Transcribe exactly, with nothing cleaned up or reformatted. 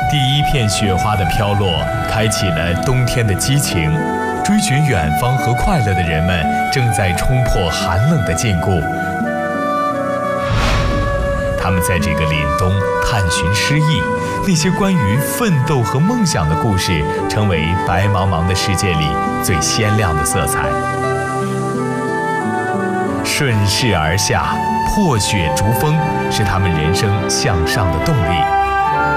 第一片雪花的飘落，开启了冬天的激情。追寻远方和快乐的人们，正在冲破寒冷的禁锢。他们在这个凛冬探寻诗意，那些关于奋斗和梦想的故事，成为白茫茫的世界里最鲜亮的色彩。顺势而下，破雪逐风，是他们人生向上的动力。